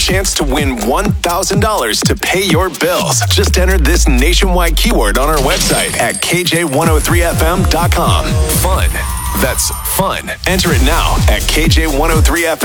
chance to win $1,000 to pay your bills. Just enter this nationwide keyword on our website at KJ103FM.com. Fun. That's fun. Enter it now at KJ103FM.